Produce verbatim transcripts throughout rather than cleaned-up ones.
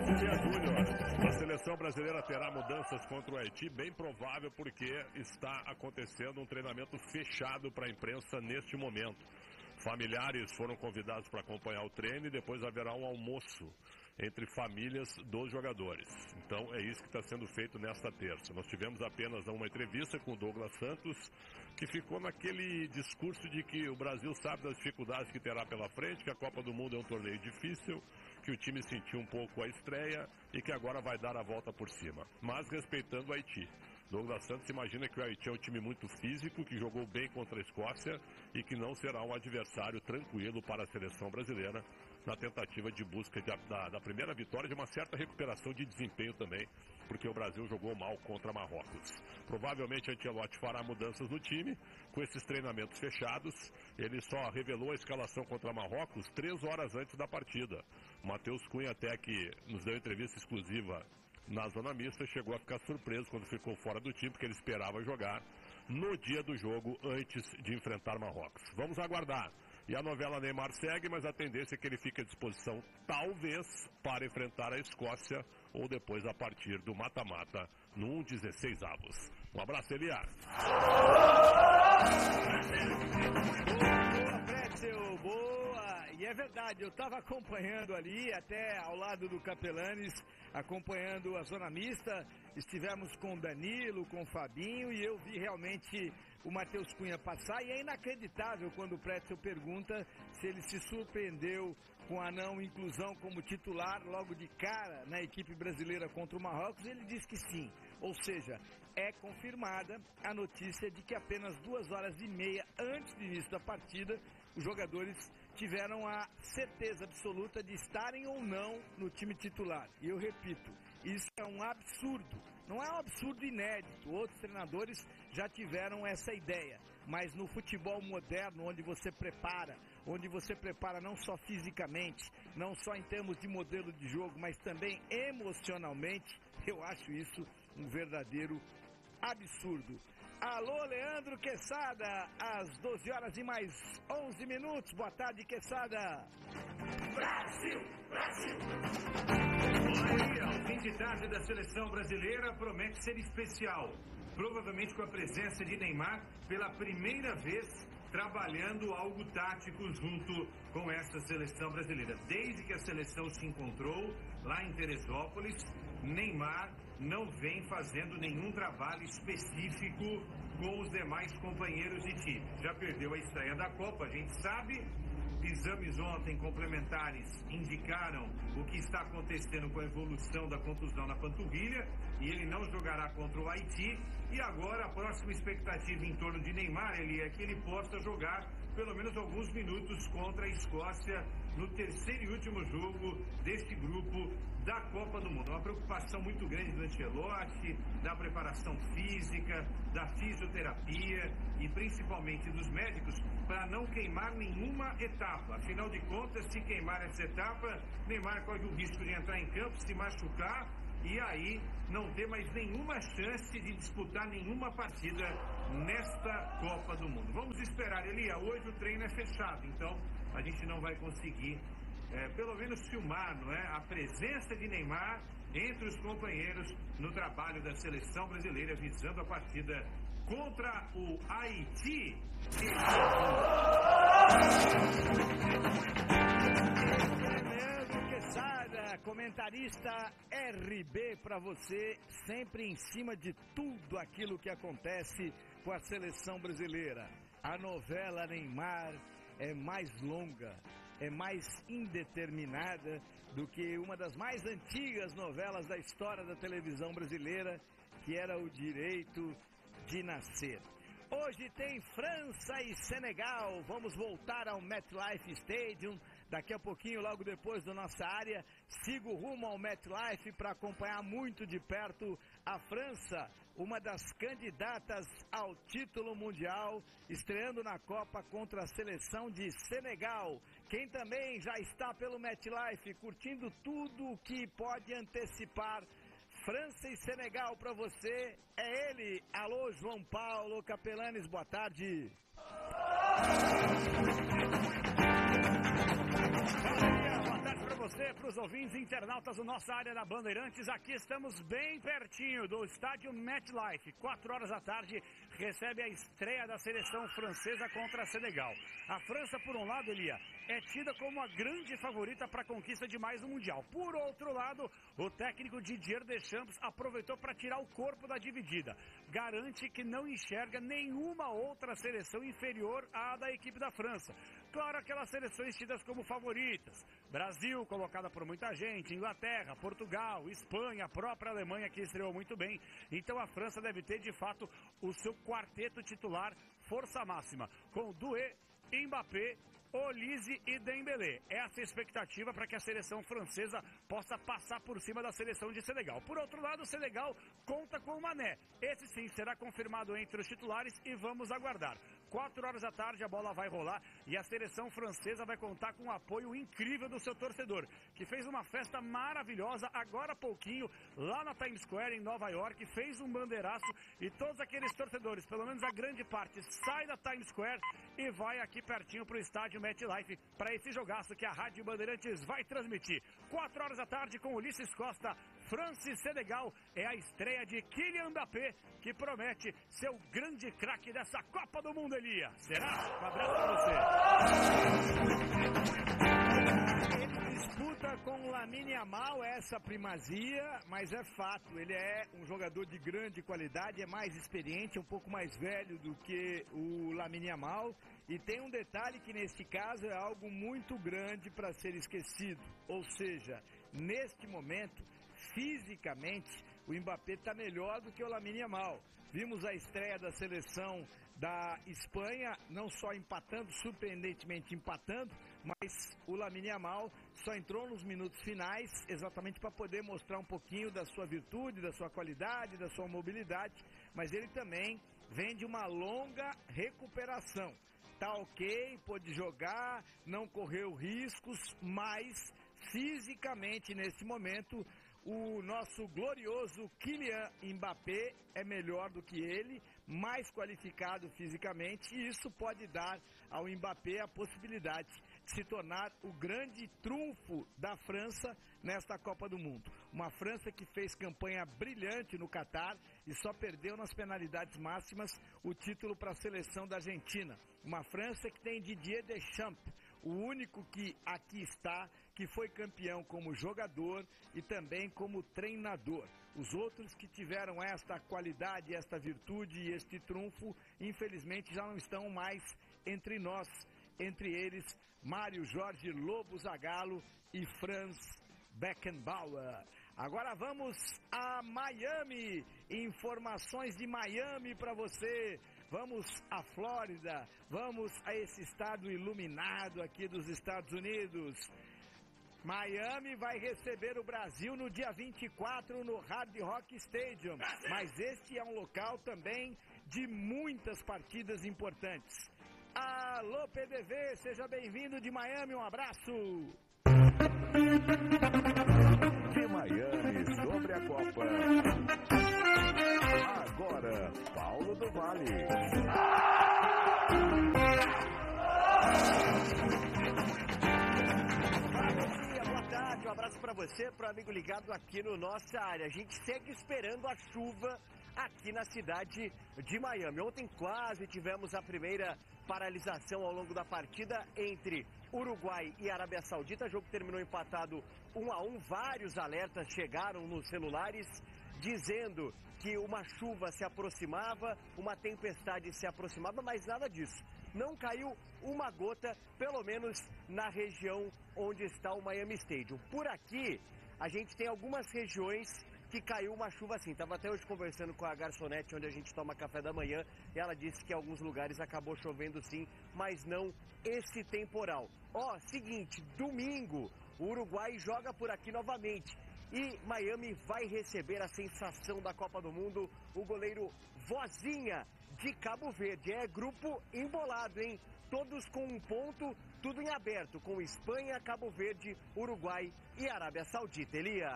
Bom dia, Júnior. A seleção brasileira terá mudanças contra o Haiti, bem provável porque está acontecendo um treinamento fechado para a imprensa neste momento. Familiares foram convidados para acompanhar o treino e depois haverá um almoço entre famílias dos jogadores. Então é isso que está sendo feito nesta terça. Nós tivemos apenas uma entrevista com o Douglas Santos, que ficou naquele discurso de que o Brasil sabe das dificuldades que terá pela frente, que a Copa do Mundo é um torneio difícil, que o time sentiu um pouco a estreia e que agora vai dar a volta por cima, mas respeitando o Haiti. Douglas Santos imagina que o Haiti é um time muito físico, que jogou bem contra a Escócia e que não será um adversário tranquilo para a seleção brasileira na tentativa de busca de, da, da primeira vitória, de uma certa recuperação de desempenho também, porque o Brasil jogou mal contra Marrocos. Provavelmente Ancelotti fará mudanças no time, com esses treinamentos fechados. Ele só revelou a escalação contra Marrocos três horas antes da partida. O Matheus Cunha, até que nos deu entrevista exclusiva na zona mista, chegou a ficar surpreso quando ficou fora do time, porque ele esperava jogar no dia do jogo antes de enfrentar Marrocos. Vamos aguardar. E a novela Neymar segue, mas a tendência é que ele fique à disposição, talvez, para enfrentar a Escócia ou depois a partir do mata-mata no dezesseis avos. Um abraço, Eliar. Boa, Pretzel, boa. E é verdade, eu estava acompanhando ali, até ao lado do Capelanes, acompanhando a zona mista. Estivemos com o Danilo, com o Fabinho, e eu vi realmente o Matheus Cunha passar. E é inacreditável quando o Pretzel pergunta se ele se surpreendeu com a não inclusão como titular logo de cara na equipe brasileira contra o Marrocos. Ele diz que sim, ou seja, é confirmada a notícia de que apenas duas horas e meia antes do início da partida, os jogadores tiveram a certeza absoluta de estarem ou não no time titular. E eu repito, isso é um absurdo. Não é um absurdo inédito. Outros treinadores já tiveram essa ideia. Mas no futebol moderno, onde você prepara, onde você prepara não só fisicamente, não só em termos de modelo de jogo, mas também emocionalmente, eu acho isso um verdadeiro absurdo. Alô, Leandro Quesada, às doze horas e mais onze minutos. Boa tarde, Quesada. Brasil, Brasil. Olha, o fim de tarde da seleção brasileira promete ser especial. Provavelmente com a presença de Neymar pela primeira vez trabalhando algo tático junto com essa seleção brasileira. Desde que a seleção se encontrou lá em Teresópolis, Neymar não vem fazendo nenhum trabalho específico com os demais companheiros de time. Já perdeu a estreia da Copa, a gente sabe. Exames ontem complementares indicaram o que está acontecendo com a evolução da contusão na panturrilha e ele não jogará contra o Haiti. E agora a próxima expectativa em torno de Neymar, ele é que ele possa jogar pelo menos alguns minutos contra a Escócia no terceiro e último jogo deste grupo da Copa do Mundo. Uma preocupação muito grande do Ancelotti, da preparação física, da fisioterapia e principalmente dos médicos para não queimar nenhuma etapa. Afinal de contas, se queimar essa etapa, Neymar corre o risco de entrar em campo, se machucar e aí não ter mais nenhuma chance de disputar nenhuma partida nesta Copa do Mundo. Vamos esperar, Elia. Hoje o treino é fechado, então a gente não vai conseguir É, pelo menos filmar, não é? A presença de Neymar entre os companheiros no trabalho da seleção brasileira visando a partida contra o Haiti. Leandro Quesada, comentarista R B para você, sempre em cima de tudo aquilo que acontece com a seleção brasileira. A novela Neymar é mais longa, é mais indeterminada do que uma das mais antigas novelas da história da televisão brasileira, que era O Direito de Nascer. Hoje tem França e Senegal. Vamos voltar ao MetLife Stadium. Daqui a pouquinho, logo depois da nossa área, sigo rumo ao MetLife para acompanhar muito de perto a França, uma das candidatas ao título mundial, estreando na Copa contra a seleção de Senegal. Quem também já está pelo MetLife, curtindo tudo o que pode antecipar França e Senegal para você, é ele. Alô, João Paulo Capelanes, boa tarde. Boa tarde para você, para os ouvintes internautas da nossa área da Bandeirantes. Aqui estamos bem pertinho do estádio MetLife. Quatro horas da tarde recebe a estreia da seleção francesa contra a Senegal. A França, por um lado, Elia, é tida como a grande favorita para a conquista de mais um Mundial. Por outro lado, o técnico Didier Deschamps aproveitou para tirar o corpo da dividida. Garante que não enxerga nenhuma outra seleção inferior à da equipe da França. Claro, aquelas seleções tidas como favoritas. Brasil, colocada por muita gente, Inglaterra, Portugal, Espanha, a própria Alemanha, que estreou muito bem. Então a França deve ter, de fato, o seu quarteto titular força máxima, com Doué, Mbappé, Olise e Dembélé. Essa é a expectativa para que a seleção francesa possa passar por cima da seleção de Senegal. Por outro lado, o Senegal conta com o Mané. Esse sim será confirmado entre os titulares e vamos aguardar. Quatro horas da tarde a bola vai rolar e a seleção francesa vai contar com o apoio incrível do seu torcedor, que fez uma festa maravilhosa agora há pouquinho lá na Times Square em Nova York, fez um bandeiraço e todos aqueles torcedores, pelo menos a grande parte, sai da Times Square e vai aqui pertinho para o estádio MetLife para esse jogaço que a Rádio Bandeirantes vai transmitir. Quatro horas da tarde com Ulisses Costa, França e Senegal, é a estreia de Kylian Mbappé, que promete ser o grande craque dessa Copa do Mundo, Elia. Será? Um abraço para você. Ele disputa com o Lamine Yamal essa primazia, mas é fato, ele é um jogador de grande qualidade, é mais experiente, um pouco mais velho do que o Lamine Yamal. E tem um detalhe que neste caso é algo muito grande para ser esquecido. Ou seja, neste momento, fisicamente, o Mbappé está melhor do que o Lamine Yamal. Vimos a estreia da seleção da Espanha, não só empatando, surpreendentemente empatando, mas o Lamine Yamal só entrou nos minutos finais exatamente para poder mostrar um pouquinho da sua virtude, da sua qualidade, da sua mobilidade, mas ele também vem de uma longa recuperação. Tá ok, pôde jogar, não correu riscos, mas fisicamente nesse momento o nosso glorioso Kylian Mbappé é melhor do que ele, mais qualificado fisicamente, e isso pode dar ao Mbappé a possibilidade de se tornar o grande trunfo da França nesta Copa do Mundo. Uma França que fez campanha brilhante no Catar e só perdeu nas penalidades máximas o título para a seleção da Argentina. Uma França que tem Didier Deschamps, o único que aqui está, que foi campeão como jogador e também como treinador. Os outros que tiveram esta qualidade, esta virtude e este trunfo, infelizmente já não estão mais entre nós. Entre eles, Mário Jorge Lobo Zagallo e Franz Beckenbauer. Agora vamos a Miami. Informações de Miami para você. Vamos à Flórida, vamos a esse estado iluminado aqui dos Estados Unidos. Miami vai receber o Brasil no dia vinte e quatro no Hard Rock Stadium, mas este é um local também de muitas partidas importantes. Alô P D V, seja bem-vindo de Miami, um abraço! De Miami sobre a Copa. Agora, Paulo do Vale. Boa tarde, um abraço para você, para o amigo ligado aqui no nossa área. A gente segue esperando a chuva aqui na cidade de Miami. Ontem quase tivemos a primeira paralisação ao longo da partida entre Uruguai e Arábia Saudita. O jogo terminou empatado um a um. Vários alertas chegaram nos celulares dizendo que uma chuva se aproximava, uma tempestade se aproximava, mas nada disso. Não caiu uma gota, pelo menos na região onde está o Miami Stadium. Por aqui, a gente tem algumas regiões que caiu uma chuva assim. Estava até hoje conversando com a garçonete onde a gente toma café da manhã e ela disse que em alguns lugares acabou chovendo sim, mas não esse temporal. Ó, seguinte, domingo, o Uruguai joga por aqui novamente. E Miami vai receber a sensação da Copa do Mundo, o goleiro Vozinha, de Cabo Verde. É grupo embolado, hein? Todos com um ponto, tudo em aberto, com Espanha, Cabo Verde, Uruguai e Arábia Saudita. Elia.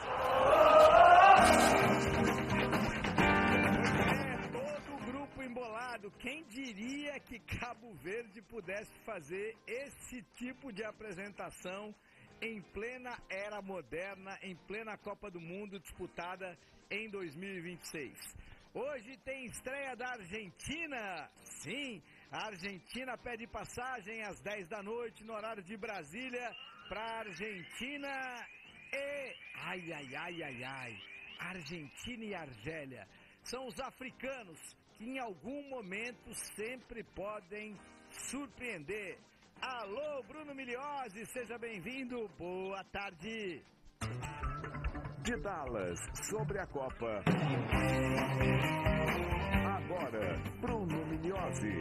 É, todo o grupo embolado. Quem diria que Cabo Verde pudesse fazer esse tipo de apresentação em plena era moderna, em plena Copa do Mundo disputada em dois mil e vinte e seis. Hoje tem estreia da Argentina. Sim, a Argentina pede passagem às dez da noite no horário de Brasília para a Argentina e... Ai, ai, ai, ai, ai. Argentina e Argélia são os africanos que em algum momento sempre podem surpreender. Alô, Bruno Miliozzi, seja bem-vindo, boa tarde. De Dallas, sobre a Copa. Agora, Bruno Miliozzi.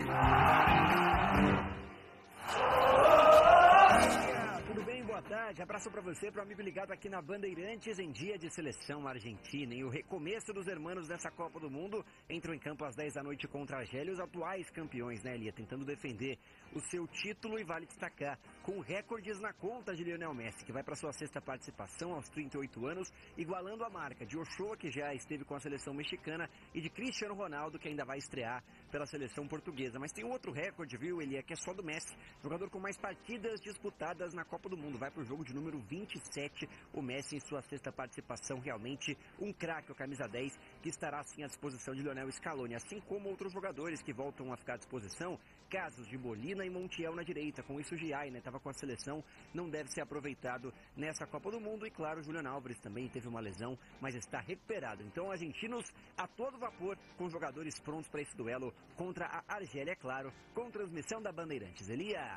Tudo bem? Boa tarde. Abraço para você, para o amigo ligado aqui na Bandeirantes em dia de seleção argentina. E o recomeço dos hermanos dessa Copa do Mundo entram em campo às dez da noite contra a Argélia, os atuais campeões, né, Elia? Tentando defender o seu título e vale destacar com recordes na conta de Lionel Messi, que vai para sua sexta participação aos trinta e oito anos, igualando a marca de Ochoa, que já esteve com a seleção mexicana, e de Cristiano Ronaldo, que ainda vai estrear pela seleção portuguesa. Mas tem um outro recorde, viu, Elia, que é só do Messi, jogador com mais partidas disputadas na Copa do Mundo. Vai para o jogo de número vinte e sete, o Messi em sua sexta participação, realmente um craque, o camisa dez, que estará assim à disposição de Lionel Scaloni, assim como outros jogadores que voltam a ficar à disposição, casos de Molina e Montiel na direita. Com isso, o Giai, né, estava com a seleção, não deve ser aproveitado nessa Copa do Mundo. E claro, o Julian Álvares também teve uma lesão, mas está recuperado. Então, argentinos a todo vapor, com jogadores prontos para esse duelo contra a Argélia, é claro, com transmissão da Bandeirantes. Elia.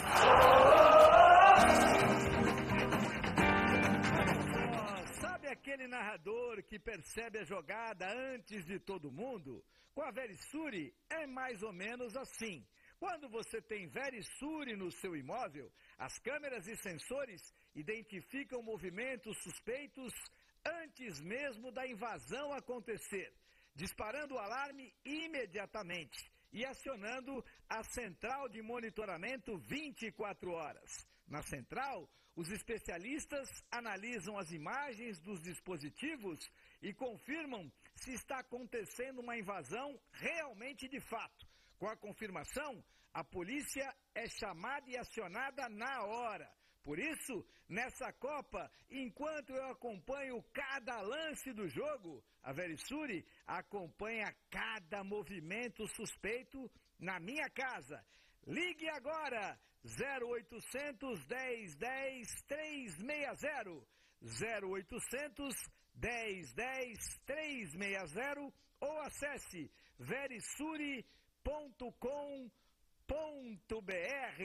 Sabe aquele narrador que percebe a jogada antes de todo mundo? Com a Verisure é mais ou menos assim. Quando você tem Verisure no seu imóvel, as câmeras e sensores identificam movimentos suspeitos antes mesmo da invasão acontecer, disparando o alarme imediatamente e acionando a central de monitoramento vinte e quatro horas. Na central, os especialistas analisam as imagens dos dispositivos e confirmam se está acontecendo uma invasão realmente de fato. Com a confirmação, a polícia é chamada e acionada na hora. Por isso, nessa Copa, enquanto eu acompanho cada lance do jogo, a Verisure acompanha cada movimento suspeito na minha casa. Ligue agora, zero oitocentos, dez, dez, trezentos e sessenta, zero oitocentos, dez, dez, trezentos e sessenta ou acesse verisure ponto com ponto br.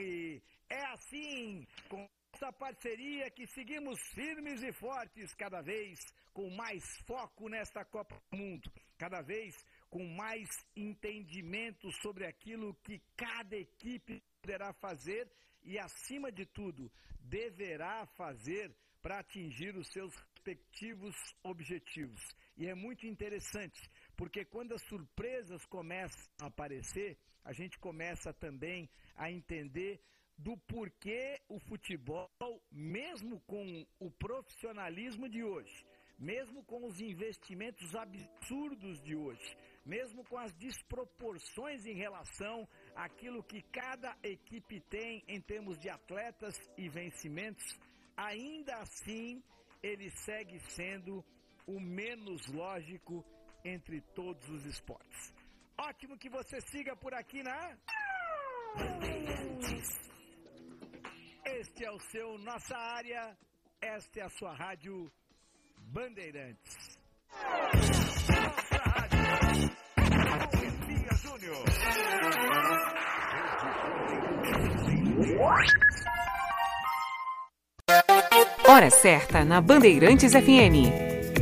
É assim, com essa parceria que seguimos firmes e fortes, cada vez com mais foco nesta Copa do Mundo, cada vez com mais entendimento sobre aquilo que cada equipe poderá fazer e, acima de tudo, deverá fazer para atingir os seus respectivos objetivos. E é muito interessante, porque quando as surpresas começam a aparecer, a gente começa também a entender do porquê o futebol, mesmo com o profissionalismo de hoje, mesmo com os investimentos absurdos de hoje, mesmo com as desproporções em relação àquilo que cada equipe tem em termos de atletas e vencimentos, ainda assim ele segue sendo o menos lógico entre todos os esportes. Ótimo que você siga por aqui na Bandeirantes. Este é o seu Nossa Área, esta é a sua rádio Bandeirantes. Nossa Rádio, Benfica Júnior. Hora certa na Bandeirantes F M.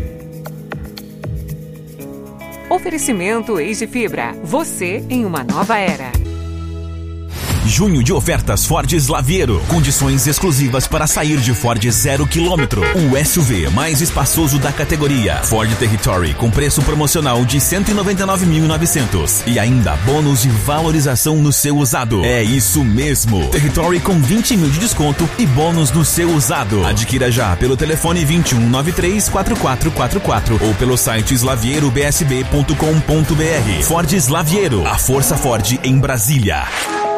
Oferecimento Eis de Fibra. Você em uma nova era. Junho de ofertas Ford Slaviero. Condições exclusivas para sair de Ford zero quilômetro. O S U V mais espaçoso da categoria. Ford Territory com preço promocional de cento e noventa e nove mil e novecentos. E ainda bônus de valorização no seu usado. É isso mesmo. Territory com vinte mil de desconto e bônus no seu usado. Adquira já pelo telefone vinte e um, noventa e três, quarenta e quatro quarenta e quatro ou pelo site slaviero b s b ponto com ponto b r. Ford Slaviero. A força Ford em Brasília.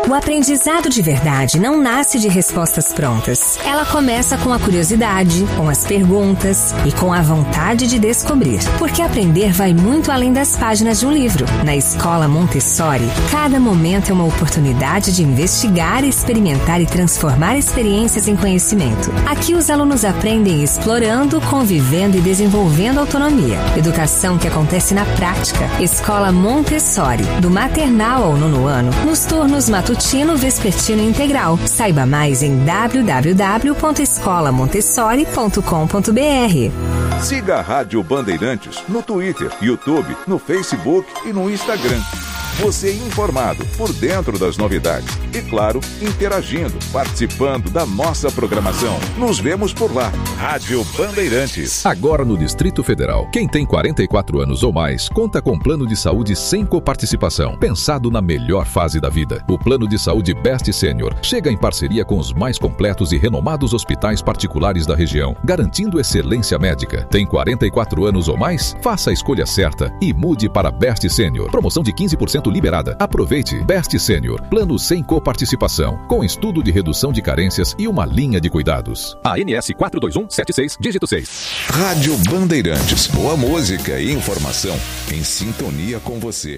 O aprendizado de verdade não nasce de respostas prontas. Ela começa com a curiosidade, com as perguntas e com a vontade de descobrir. Porque aprender vai muito além das páginas de um livro. Na Escola Montessori, cada momento é uma oportunidade de investigar, experimentar e transformar experiências em conhecimento. Aqui os alunos aprendem explorando, convivendo e desenvolvendo autonomia. Educação que acontece na prática. Escola Montessori, do maternal ao nono ano, nos turnos matutino, vespertino e integral. Saiba mais em w w w ponto escola montessori ponto com ponto b r. Siga a Rádio Bandeirantes no Twitter, YouTube, no Facebook e no Instagram. Você informado, por dentro das novidades. E, claro, interagindo, participando da nossa programação. Nos vemos por lá. Rádio Bandeirantes. Agora no Distrito Federal, quem tem quarenta e quatro anos ou mais, conta com plano de saúde sem coparticipação, pensado na melhor fase da vida. O plano de saúde Best Senior chega em parceria com os mais completos e renomados hospitais particulares da região, garantindo excelência médica. Tem quarenta e quatro anos ou mais? Faça a escolha certa e mude para Best Senior. Promoção de quinze por cento liberada. Aproveite. Best Senior, plano sem coparticipação, com estudo de redução de carências e uma linha de cuidados. A N S quatro dois um sete seis, dígito seis. Rádio Bandeirantes. Boa música e informação em sintonia com você.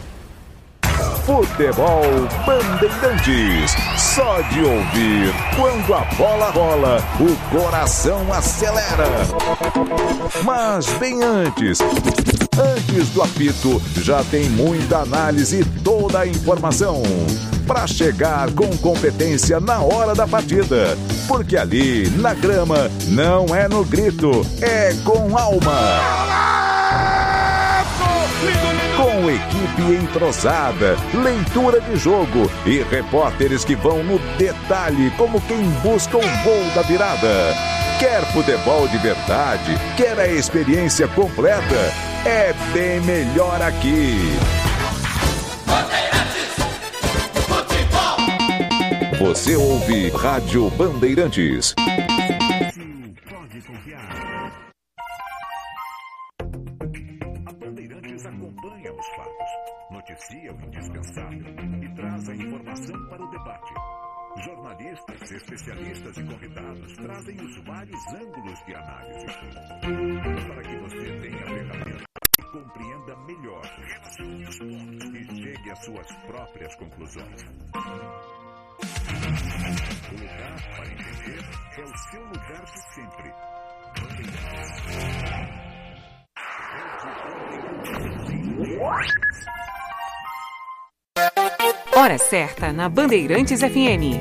Futebol Bandeirantes. Só de ouvir, quando a bola rola, o coração acelera. Mas bem antes... Antes do apito, já tem muita análise e toda a informação para chegar com competência na hora da partida. Porque ali, na grama, não é no grito, é com alma. Com equipe entrosada, leitura de jogo e repórteres que vão no detalhe como quem busca o gol da virada. Quer futebol de verdade? Quer a experiência completa? É bem melhor aqui. Você ouve Rádio Bandeirantes. Pode confiar. A Bandeirantes acompanha os fatos, noticia o indispensável e traz a informação para o debate. Jornalistas, especialistas e convidados trazem os vários ângulos de análise para que você tenha a ferramenta e compreenda melhor os pontos e chegue às suas próprias conclusões. O lugar para entender é o seu lugar de sempre. Hora certa na Bandeirantes F M.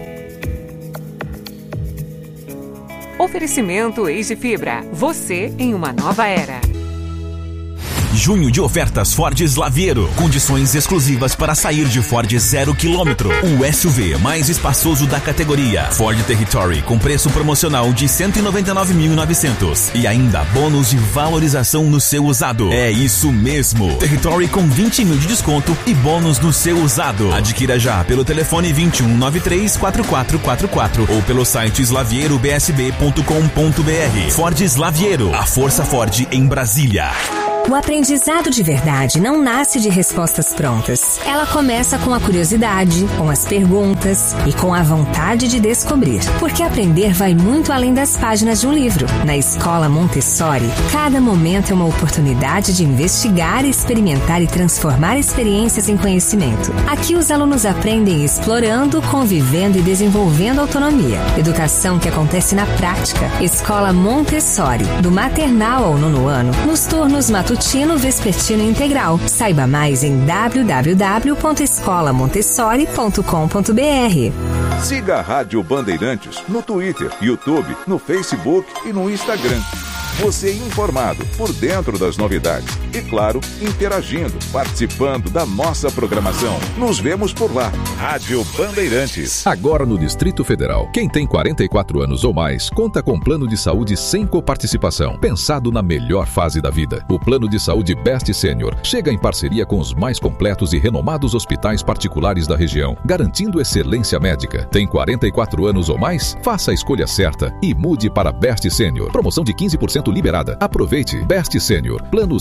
Oferecimento Easy Fibra. Você em uma nova era. Junho de ofertas Ford Slaviero. Condições exclusivas para sair de Ford zero quilômetro. O S U V mais espaçoso da categoria. Ford Territory com preço promocional de cento e noventa e nove mil e novecentos. E ainda bônus de valorização no seu usado. É isso mesmo. Territory com vinte mil de desconto e bônus no seu usado. Adquira já pelo telefone vinte e um, nove três, quatro quatro quatro quatro ou pelo site slaviero b s b ponto com ponto b r. Ford Slaviero. A força Ford em Brasília. O aprendizado de verdade não nasce de respostas prontas. Ela começa com a curiosidade, com as perguntas e com a vontade de descobrir. Porque aprender vai muito além das páginas de um livro. Na Escola Montessori, cada momento é uma oportunidade de investigar, experimentar e transformar experiências em conhecimento. Aqui os alunos aprendem explorando, convivendo e desenvolvendo autonomia. Educação que acontece na prática. Escola Montessori, do maternal ao nono ano, nos turnos matutinos, vespertino e integral. Saiba mais em w w w ponto escola montessori ponto com ponto b r. Siga a Rádio Bandeirantes no Twitter, YouTube, no Facebook e no Instagram. Você informado, por dentro das novidades. E, claro, interagindo, participando da nossa programação. Nos vemos por lá. Rádio Bandeirantes. Agora no Distrito Federal, quem tem quarenta e quatro anos ou mais, conta com plano de saúde sem coparticipação, pensado na melhor fase da vida. O plano de saúde Best Senior chega em parceria com os mais completos e renomados hospitais particulares da região, garantindo excelência médica. Tem quarenta e quatro anos ou mais? Faça a escolha certa e mude para Best Senior. Promoção de quinze por cento liberada. Aproveite. Best Senior, plano sem coparticipação.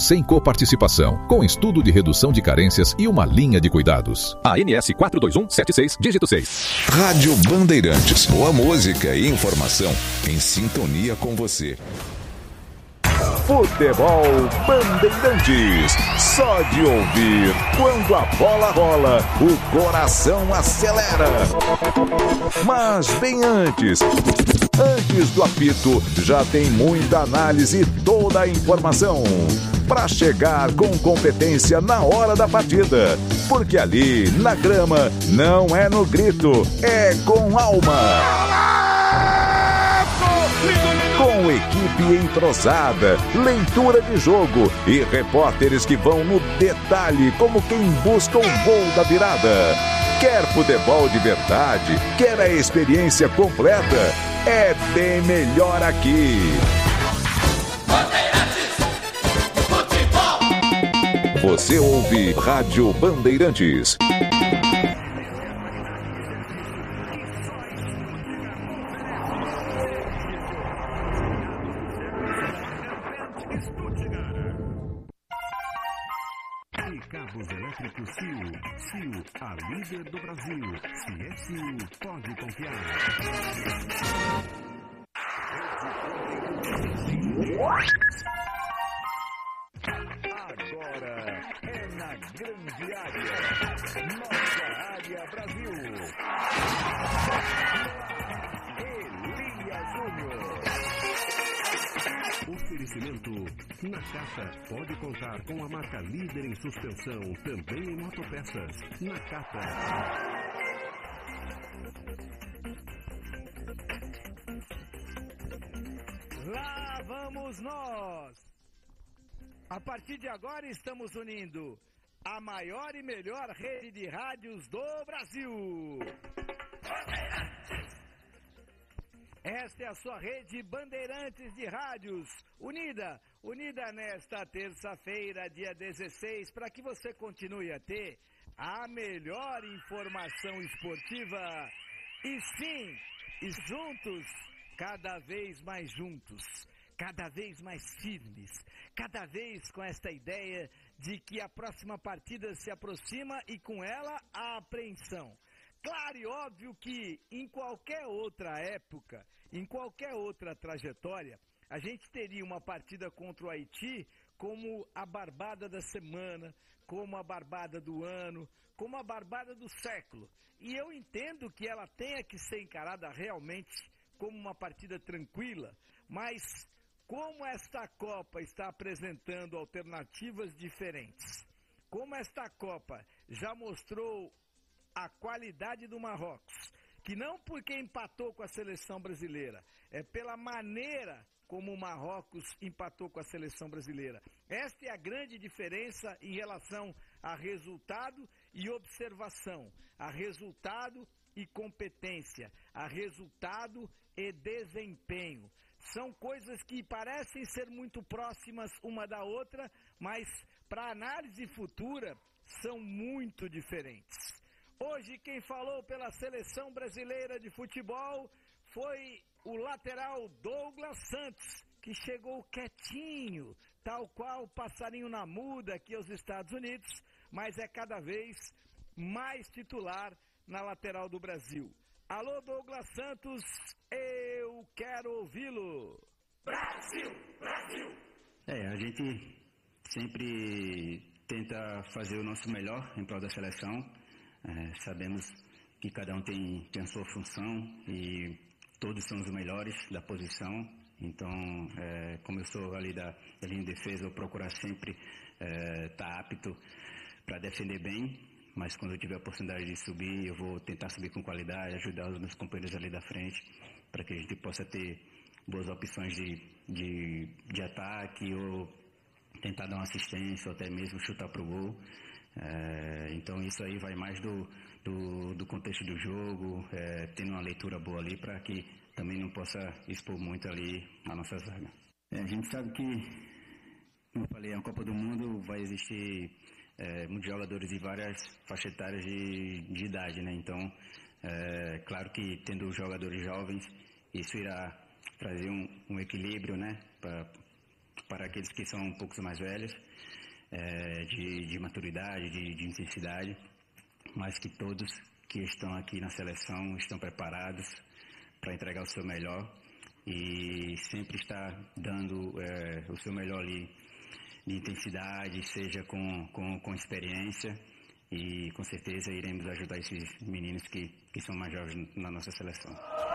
coparticipação, com estudo de redução de carências e uma linha de cuidados. A N S quatro dois um sete seis, dígito seis. Rádio Bandeirantes. Boa música e informação em sintonia com você. Futebol Bandeirantes. Só de ouvir, quando a bola rola, o coração acelera. Mas bem antes, antes do apito, já tem muita análise e toda a informação para chegar com competência na hora da partida. Porque ali, na grama, não é no grito, é com alma. Com equipe entrosada, leitura de jogo e repórteres que vão no detalhe como quem busca o gol da virada. Quer futebol de verdade? Quer a experiência completa? É bem melhor aqui. Você ouve Rádio Bandeirantes. Cabos elétricos Sil. Sil, a líder do Brasil. Se é Sil, pode confiar. Agora é na grande área. Nossa área Brasil. Elias Júnior. Oferecimento Nakata. Pode contar com a marca líder em suspensão, também em motopeças. Nakata. Lá vamos nós! A partir de agora estamos unindo a maior e melhor rede de rádios do Brasil. Esta é a sua rede Bandeirantes de Rádios, unida, unida nesta terça-feira, dia dezesseis, para que você continue a ter a melhor informação esportiva. E sim, e juntos, cada vez mais juntos, cada vez mais firmes, cada vez com esta ideia de que a próxima partida se aproxima e com ela a apreensão. Claro e óbvio que em qualquer outra época, em qualquer outra trajetória, a gente teria uma partida contra o Haiti como a barbada da semana, como a barbada do ano, como a barbada do século. E eu entendo que ela tenha que ser encarada realmente como uma partida tranquila, mas como esta Copa está apresentando alternativas diferentes, como esta Copa já mostrou a qualidade do Marrocos, que não porque empatou com a seleção brasileira, é pela maneira como o Marrocos empatou com a seleção brasileira. Esta é a grande diferença em relação a resultado e observação, a resultado e competência, a resultado e desempenho. São coisas que parecem ser muito próximas uma da outra, mas para análise futura são muito diferentes. Hoje quem falou pela seleção brasileira de futebol foi o lateral Douglas Santos, que chegou quietinho, tal qual o passarinho na muda aqui aos Estados Unidos, mas é cada vez mais titular na lateral do Brasil. Alô, Douglas Santos, eu quero ouvi-lo. Brasil, Brasil. É, a gente sempre tenta fazer o nosso melhor em prol da seleção. É, sabemos que cada um tem, tem a sua função e todos são os melhores da posição. Então, é, como eu sou ali da, da linha de defesa, eu procurar sempre estar é, tá apto para defender bem. Mas quando eu tiver a oportunidade de subir, eu vou tentar subir com qualidade, ajudar os meus companheiros ali da frente, para que a gente possa ter boas opções de, de, de ataque, ou tentar dar uma assistência, ou até mesmo chutar para o gol. É, então isso aí vai mais do, do, do contexto do jogo, é, tendo uma leitura boa ali, para que também não possa expor muito ali a nossa zaga. É, a gente sabe que, como eu falei, a Copa do Mundo vai existir É, muitos jogadores de várias faixas etárias de, de idade, né? Então, é claro que tendo jogadores jovens, isso irá trazer um, um equilíbrio, né? Pra, para aqueles que são um pouco mais velhos. é, de, de maturidade, de, de intensidade, mas que todos que estão aqui na seleção estão preparados para entregar o seu melhor e sempre estar dando é, o seu melhor ali de intensidade, seja com, com, com experiência, e com certeza iremos ajudar esses meninos que, que são mais jovens na nossa seleção.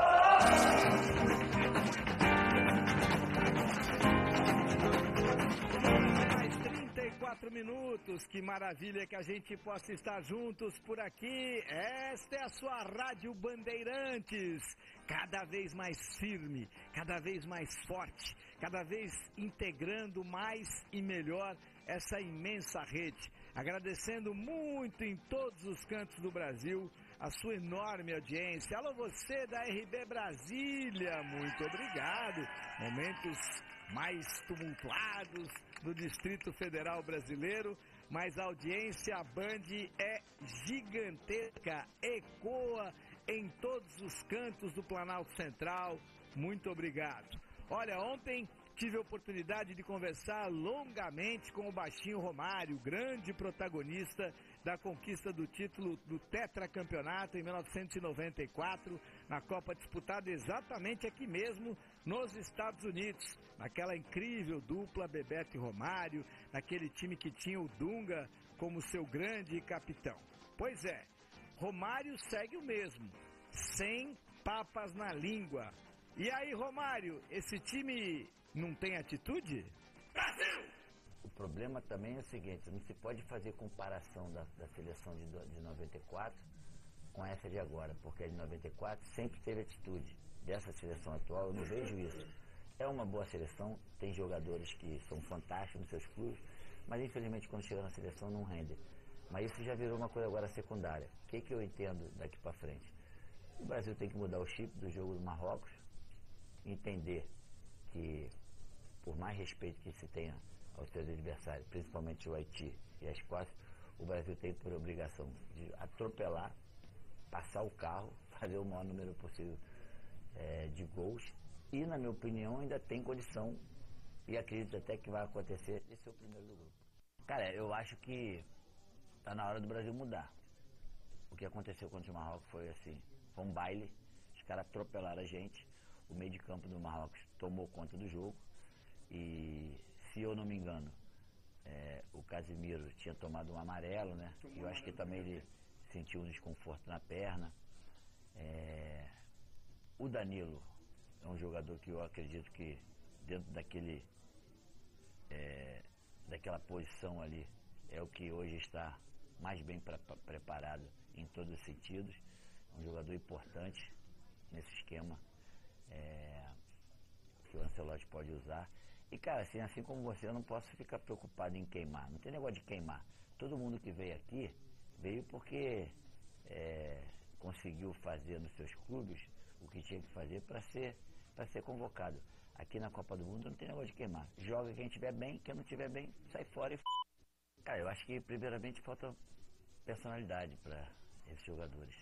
Mais trinta e quatro minutos, que maravilha que a gente possa estar juntos por aqui. Esta é a sua Rádio Bandeirantes, cada vez mais firme, cada vez mais forte, cada vez integrando mais e melhor essa imensa rede. Agradecendo muito em todos os cantos do Brasil a sua enorme audiência. Alô, você da R B Brasília, muito obrigado. Momentos mais tumultuados do Distrito Federal Brasileiro, mas a audiência, a Band é gigantesca, ecoa em todos os cantos do Planalto Central. Muito obrigado. Olha, ontem tive a oportunidade de conversar longamente com o Baixinho Romário, grande protagonista da conquista do título do tetracampeonato em mil novecentos e noventa e quatro, na Copa disputada exatamente aqui mesmo nos Estados Unidos, naquela incrível dupla Bebeto e Romário, naquele time que tinha o Dunga como seu grande capitão. Pois é, Romário segue o mesmo, sem papas na língua. E aí, Romário, esse time não tem atitude? Brasil! O problema também é o seguinte, não se pode fazer comparação da, da seleção de, de noventa e quatro com essa de agora, porque a de noventa e quatro sempre teve atitude. Dessa seleção atual eu não vejo isso. É uma boa seleção, tem jogadores que são fantásticos nos seus clubes, mas infelizmente quando chega na seleção não rende. Mas isso já virou uma coisa agora secundária. O que, que eu entendo daqui para frente? O Brasil tem que mudar o chip do jogo do Marrocos, entender que, por mais respeito que se tenha aos seus adversários, principalmente o Haiti e a Escócia, o Brasil tem por obrigação de atropelar, passar o carro, fazer o maior número possível é, de gols, e, na minha opinião, ainda tem condição, e acredito até que vai acontecer, esse é o primeiro do grupo. Cara, eu acho que está na hora do Brasil mudar. O que aconteceu contra o Marrocos foi assim, foi um baile, os caras atropelaram a gente, o meio de campo do Marrocos tomou conta do jogo, e se eu não me engano, é, o Casimiro tinha tomado um amarelo, né? E eu acho que também ele sentiu um desconforto na perna. É, o Danilo é um jogador que eu acredito que dentro daquele é, daquela posição ali é o que hoje está mais bem pra, pra, preparado em todos os sentidos. É um jogador importante nesse esquema é, que o Ancelotti pode usar. E, cara, assim, assim como você, eu não posso ficar preocupado em queimar. Não tem negócio de queimar. Todo mundo que veio aqui, veio porque é, conseguiu fazer nos seus clubes o que tinha que fazer para ser, para ser convocado. Aqui na Copa do Mundo não tem negócio de queimar. Joga quem estiver bem, quem não estiver bem, sai fora e f... Cara, eu acho que, primeiramente, falta personalidade para esses jogadores.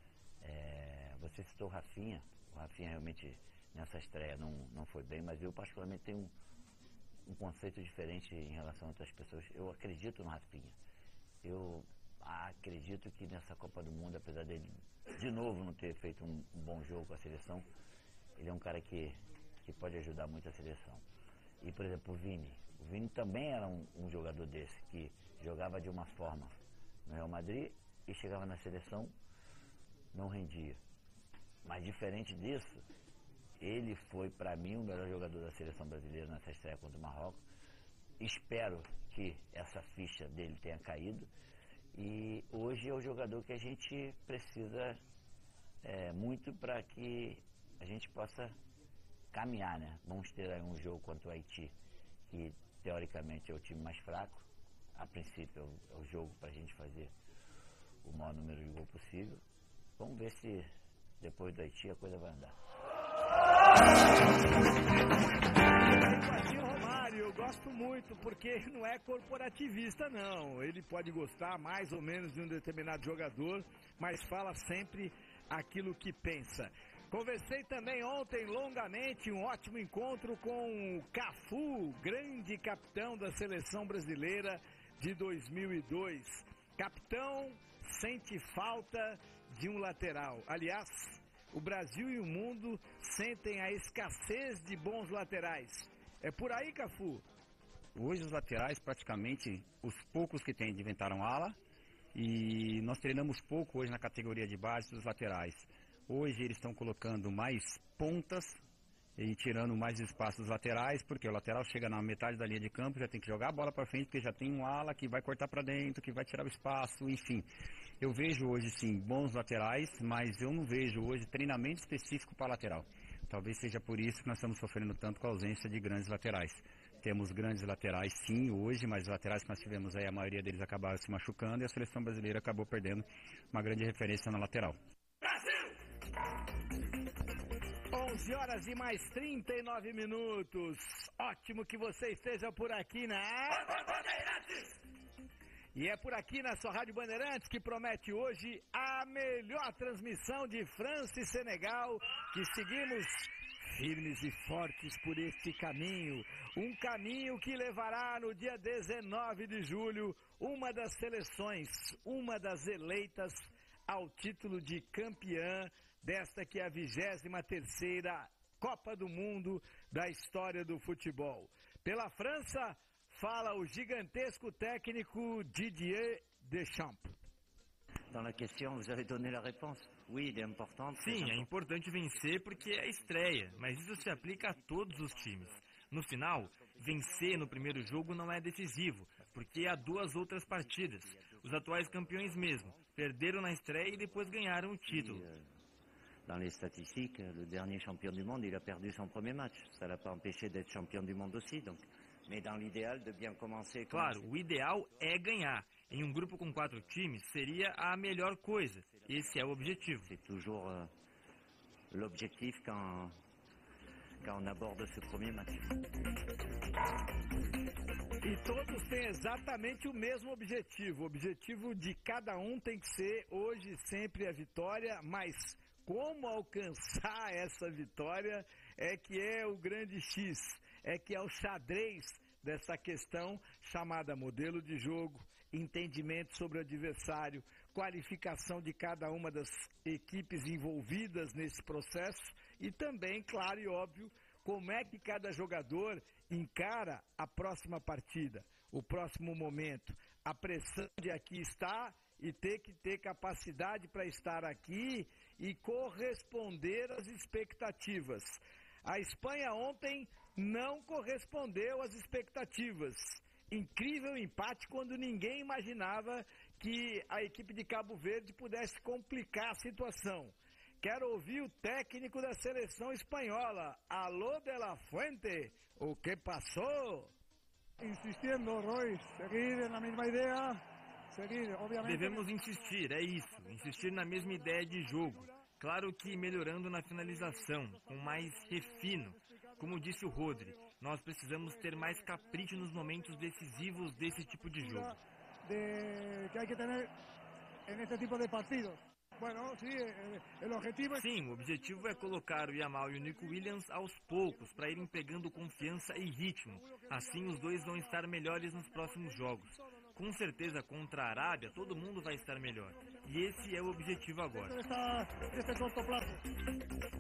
É, você citou o Rafinha. O Rafinha realmente, nessa estreia, não, não foi bem, mas eu, particularmente, tenho um um conceito diferente em relação a outras pessoas. Eu acredito no Rafinha. Eu acredito que nessa Copa do Mundo, apesar dele de novo não ter feito um, um bom jogo com a seleção, ele é um cara que, que pode ajudar muito a seleção. E, por exemplo, o Vini. O Vini também era um, um jogador desse, que jogava de uma forma no Real Madrid e chegava na seleção, não rendia. Mas diferente disso, ele foi, para mim, o melhor jogador da seleção brasileira nessa estreia contra o Marrocos. Espero que essa ficha dele tenha caído. E hoje é o jogador que a gente precisa é, muito para que a gente possa caminhar, né? Vamos ter aí um jogo contra o Haiti, que teoricamente é o time mais fraco. A princípio é o, é o jogo para a gente fazer o maior número de gol possível. Vamos ver se depois do Haiti a coisa vai andar. Baixinho Romário, eu gosto muito, porque não é corporativista, não. Ele pode gostar mais ou menos de um determinado jogador, mas fala sempre aquilo que pensa. Conversei também ontem longamente, um ótimo encontro com o Cafu, grande capitão da seleção brasileira, de dois mil e dois. Capitão sente falta de um lateral. Aliás, o Brasil e o mundo sentem a escassez de bons laterais. É por aí, Cafu? Hoje os laterais, praticamente, os poucos que tem, inventaram ala. E nós treinamos pouco hoje na categoria de base dos laterais. Hoje eles estão colocando mais pontas e tirando mais espaço dos laterais, porque o lateral chega na metade da linha de campo, já tem que jogar a bola para frente, porque já tem um ala que vai cortar para dentro, que vai tirar o espaço, enfim. Eu vejo hoje, sim, bons laterais, mas eu não vejo hoje treinamento específico para lateral. Talvez seja por isso que nós estamos sofrendo tanto com a ausência de grandes laterais. Temos grandes laterais, sim, hoje, mas os laterais que nós tivemos aí, a maioria deles acabaram se machucando e a seleção brasileira acabou perdendo uma grande referência na lateral. onze horas e mais trinta e nove minutos. Ótimo que você esteja por aqui na... E é por aqui na sua Rádio Bandeirantes que promete hoje a melhor transmissão de França e Senegal, que seguimos firmes e fortes por este caminho. Um caminho que levará no dia dezenove de julho uma das seleções, uma das eleitas ao título de campeã desta que é a vigésima terceira Copa do Mundo da história do futebol. Pela França, fala o gigantesco técnico Didier Deschamps. Dans la question, vous avez donné la réponse. Oui, il est important. Sim, é importante vencer porque é a estreia, mas isso se aplica a todos os times. No final, vencer no primeiro jogo não é decisivo, porque há duas outras partidas. Os atuais campeões mesmo perderam na estreia e depois ganharam o título. Dans les statistiques, le dernier champion du monde, il a perdu son premier match. Ça l'a pas empêché d'être champion du monde aussi, donc. Mais dans l'idéal, de bien commencer. Claro, o ideal é ganhar. Em um grupo com quatro times, seria a melhor coisa. Esse é o objetivo. C'est toujours euh, l'objectif quand, quand on aborde ce premier match. E todos têm exatamente o mesmo objetivo. O objetivo de cada um tem que ser, hoje, sempre a vitória, mas como alcançar essa vitória é que é o grande X, é que é o xadrez dessa questão chamada modelo de jogo, entendimento sobre o adversário, qualificação de cada uma das equipes envolvidas nesse processo e também, claro e óbvio, como é que cada jogador encara a próxima partida, o próximo momento, a pressão de aqui estar e ter que ter capacidade para estar aqui e corresponder às expectativas. A Espanha ontem não correspondeu às expectativas. Incrível empate quando ninguém imaginava que a equipe de Cabo Verde pudesse complicar a situação. Quero ouvir o técnico da seleção espanhola. Alô de la Fuente, o que passou? Insistindo, Roy, seguir na mesma ideia, seguir, obviamente. Devemos insistir, é isso, insistir na mesma ideia de jogo. Claro que melhorando na finalização, com mais refino. Como disse o Rodri, nós precisamos ter mais capricho nos momentos decisivos desse tipo de jogo. De, que hay que tener en este tipo de partidos. Bueno, sí, el objetivo es... Sim, o objetivo é colocar o Yamal e o Nico Williams aos poucos, para irem pegando confiança e ritmo. Assim os dois vão estar melhores nos próximos jogos. Com certeza, contra a Arábia, todo mundo vai estar melhor. E esse é o objetivo agora. Este curto prazo.